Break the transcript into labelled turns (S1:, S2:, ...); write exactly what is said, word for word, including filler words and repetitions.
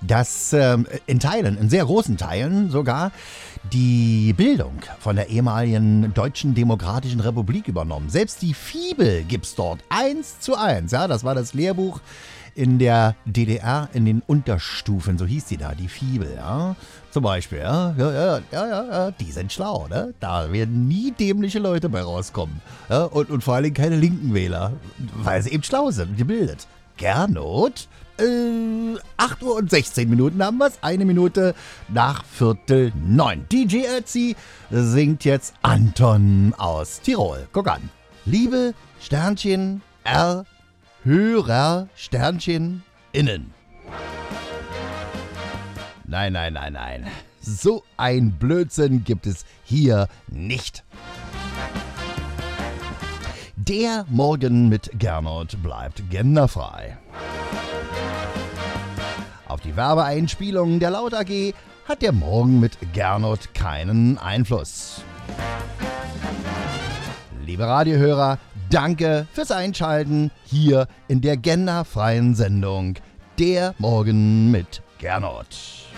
S1: dass ähm, in Teilen, in sehr großen Teilen sogar, die Bildung von der ehemaligen Deutschen Demokratischen Republik übernommen. Selbst die Fibel gibt's dort eins zu eins. Ja, das war das Lehrbuch in der D D R in den Unterstufen, so hieß die da, die Fibel, ja. Zum Beispiel, ja, ja, ja, ja, ja, ja, die sind schlau, ne? Da werden nie dämliche Leute bei rauskommen. Ja? Und, und vor allem keine linken Wähler, weil sie eben schlau sind und gebildet. Gernot, äh, acht Uhr und sechzehn Minuten haben wir's, eine Minute nach Viertel neun. D J Ötzi singt jetzt Anton aus Tirol. Guck an. Liebe Sternchen R Hörer Sternchen innen. Nein, nein, nein, nein. So ein Blödsinn gibt es hier nicht. Der Morgen mit Gernot bleibt genderfrei. Auf die Werbeeinspielungen der Laut A G hat der Morgen mit Gernot keinen Einfluss. Liebe Radiohörer, danke fürs Einschalten hier in der genderfreien Sendung Der Morgen mit Gernot.